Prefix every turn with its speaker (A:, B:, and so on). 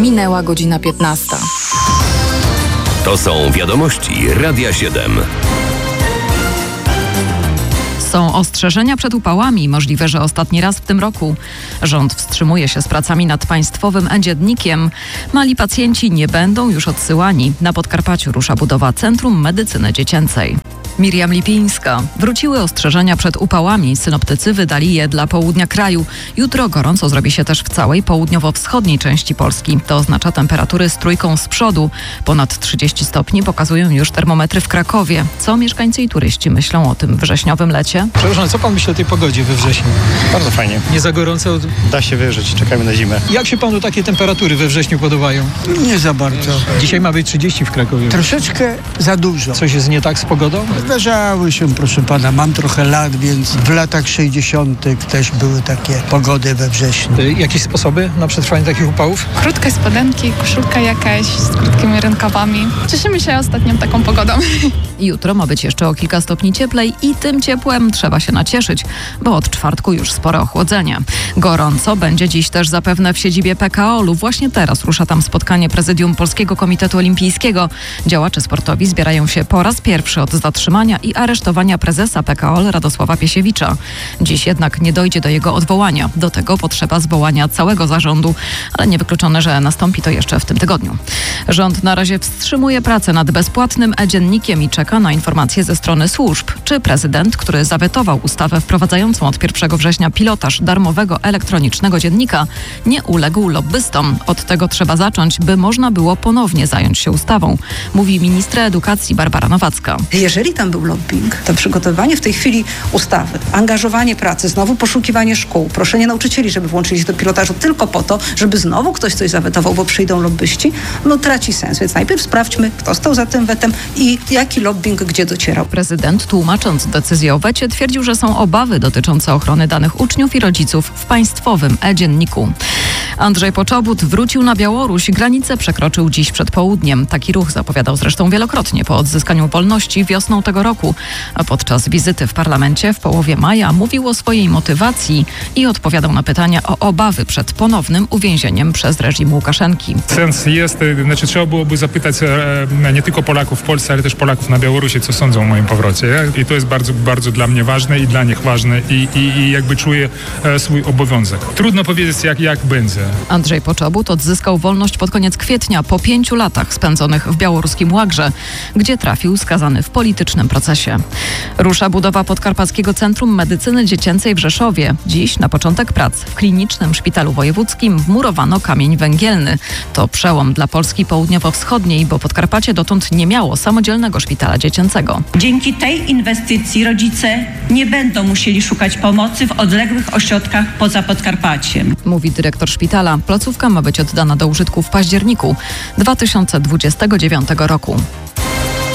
A: Minęła godzina 15.
B: To są wiadomości Radia 7.
C: Są ostrzeżenia przed upałami, możliwe, że ostatni raz w tym roku. Rząd wstrzymuje się z pracami nad państwowym e-dziennikiem. Mali pacjenci nie będą już odsyłani. Na Podkarpaciu rusza budowa Centrum Medycyny Dziecięcej. Miriam Lipińska. Wróciły ostrzeżenia przed upałami. Synoptycy wydali je dla południa kraju. Jutro gorąco zrobi się też w całej południowo-wschodniej części Polski. To oznacza temperatury z trójką z przodu. Ponad 30 stopni pokazują już termometry w Krakowie. Co mieszkańcy i turyści myślą o tym wrześniowym lecie?
D: Przepraszam, co pan myśli o tej pogodzie we wrześniu?
E: Bardzo fajnie.
D: Nie za gorąco?
E: Da się wyżyć, czekamy na zimę.
D: Jak się panu takie temperatury we wrześniu podobają?
F: Nie za bardzo.
D: Dzisiaj ma być 30 w Krakowie.
F: Troszeczkę za dużo.
D: Coś jest nie tak z pogodą?
F: Zdarzały się, proszę pana, mam trochę lat, więc w latach 60. też były takie pogody we wrześniu.
D: Jakieś sposoby na przetrwanie takich upałów?
G: Krótkie spodenki, koszulka jakaś z krótkimi rękawami. Cieszymy się ostatnią taką pogodą.
C: Jutro ma być jeszcze o kilka stopni cieplej i tym ciepłem trzeba się nacieszyć, bo od czwartku już spore ochłodzenie. Gorąco będzie dziś też zapewne w siedzibie PKOL-u. Właśnie teraz rusza tam spotkanie prezydium Polskiego Komitetu Olimpijskiego. Działacze sportowi zbierają się po raz pierwszy od zatrzymania i aresztowania prezesa PKOL Radosława Piesiewicza. Dziś jednak nie dojdzie do jego odwołania. Do tego potrzeba zwołania całego zarządu, ale niewykluczone, że nastąpi to jeszcze w tym tygodniu. Rząd na razie wstrzymuje pracę nad bezpłatnym e-dziennikiem i czeka na informacje ze strony służb. Czy prezydent, który zawetował ustawę wprowadzającą od 1 września pilotaż darmowego elektronicznego dziennika, nie uległ lobbystom. Od tego trzeba zacząć, by można było ponownie zająć się ustawą, mówi ministra edukacji Barbara Nowacka.
H: Jeżeli tam był lobbying, to przygotowanie w tej chwili ustawy, angażowanie pracy, znowu poszukiwanie szkół, proszenie nauczycieli, żeby włączyli się do pilotażu tylko po to, żeby znowu ktoś coś zawetował, bo przyjdą lobbyści, traci sens. Więc najpierw sprawdźmy, kto stał za tym wetem i jaki lobbying gdzie docierał.
C: Prezydent, tłumacząc decyzję o wecie, twierdził, że są obawy dotyczące ochrony danych uczniów i rodziców w państwowym e-dzienniku. Andrzej Poczobut wrócił na Białoruś. Granicę przekroczył dziś przed południem. Taki ruch zapowiadał zresztą wielokrotnie po odzyskaniu wolności wiosną tego roku. A podczas wizyty w parlamencie w połowie maja mówił o swojej motywacji i odpowiadał na pytania o obawy przed ponownym uwięzieniem przez reżim Łukaszenki.
I: Sens jest, trzeba byłoby zapytać nie tylko Polaków w Polsce, ale też Polaków na Białorusi, co sądzą o moim powrocie. I to jest bardzo, bardzo dla mnie ważne i dla nich ważne i jakby czuję swój obowiązek. Trudno powiedzieć, jak będzie.
C: Andrzej Poczobut odzyskał wolność pod koniec kwietnia po 5 latach spędzonych w białoruskim Łagrze, gdzie trafił skazany w politycznym procesie. Rusza budowa Podkarpackiego Centrum Medycyny Dziecięcej w Rzeszowie. Dziś na początek prac w klinicznym szpitalu wojewódzkim wmurowano kamień węgielny. To przełom dla Polski południowo-wschodniej, bo Podkarpacie dotąd nie miało samodzielnego szpitala dziecięcego.
J: Dzięki tej inwestycji rodzice nie będą musieli szukać pomocy w odległych ośrodkach poza Podkarpaciem,
C: mówi dyrektor szpitala. Placówka ma być oddana do użytku w październiku 2029 roku.